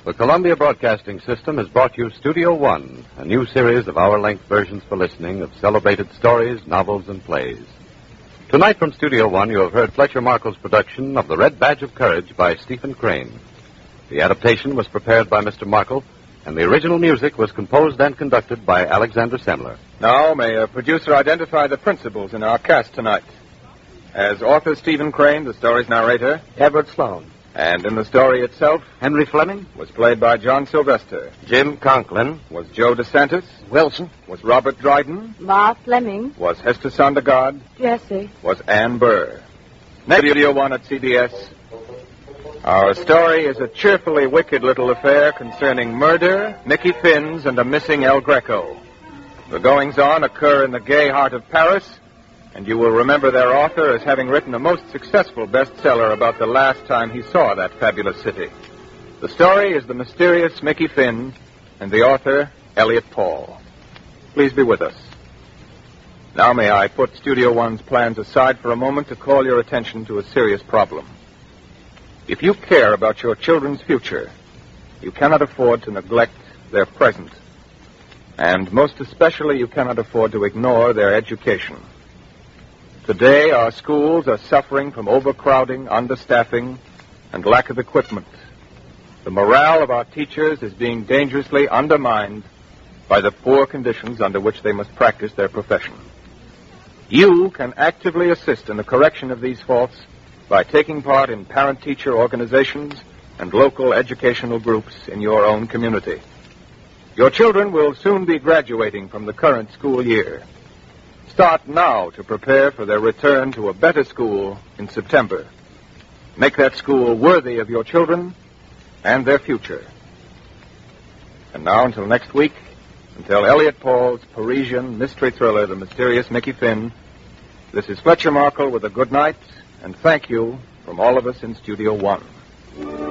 The Columbia Broadcasting System has brought you Studio One, a new series of hour-length versions for listening of celebrated stories, novels, and plays. Tonight from Studio One, you have heard Fletcher Markle's production of The Red Badge of Courage by Stephen Crane. The adaptation was prepared by Mr. Markle, and the original music was composed and conducted by Alexander Semler. Now, may a producer identify the principals in our cast tonight? As author Stephen Crane, the story's narrator, Everett Sloan. And in the story itself, Henry Fleming. Was played by John Sylvester. Jim Conklin. Was Joe DeSantis. Wilson. Was Robert Dryden. Ma Fleming. Was Hester Sondergaard. Jesse. Was Ann Burr. Next, Studio One at CBS. Our story is a cheerfully wicked little affair concerning murder, Mickey Finns, and a missing El Greco. The goings-on occur in the gay heart of Paris, and you will remember their author as having written a most successful bestseller about the last time he saw that fabulous city. The story is The Mysterious Mickey Finn, and the author, Elliot Paul. Please be with us. Now may I put Studio One's plans aside for a moment to call your attention to a serious problem. If you care about your children's future, you cannot afford to neglect their present. And most especially, you cannot afford to ignore their education. Today, our schools are suffering from overcrowding, understaffing, and lack of equipment. The morale of our teachers is being dangerously undermined by the poor conditions under which they must practice their profession. You can actively assist in the correction of these faults by taking part in parent-teacher organizations and local educational groups in your own community. Your children will soon be graduating from the current school year. Start now to prepare for their return to a better school in September. Make that school worthy of your children and their future. And now, until next week, until Elliot Paul's Parisian mystery thriller, The Mysterious Mickey Finn, this is Fletcher Markle with a good night and thank you from all of us in Studio One.